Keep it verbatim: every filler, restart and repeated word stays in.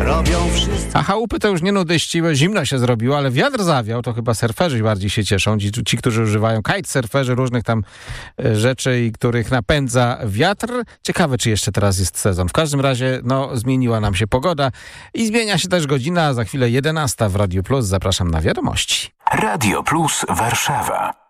robią wszystko. A chałupy to już nie nudyści, bo zimno się zrobiło, ale wiatr zawiał, to chyba surferzy bardziej się cieszą. Ci, ci którzy używają kitesurferzy, różnych tam e, rzeczy, i których napędza wiatr. Ciekawe, czy jeszcze teraz jest sezon. W każdym razie, no, zmieniła nam się pogoda i zmienia się też godzina. Za chwilę jedenasta w Radiu Plus. Zapraszam na wiadomości. Radio Plus Warszawa.